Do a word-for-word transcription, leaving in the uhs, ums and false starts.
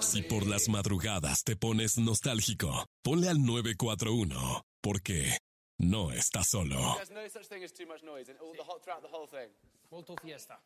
Si por las madrugadas te pones nostálgico, ponle al nueve cuatro uno, porque no estás solo. There's no such thing as too much noise and all the whole, throughout the whole thing. Molto fiesta.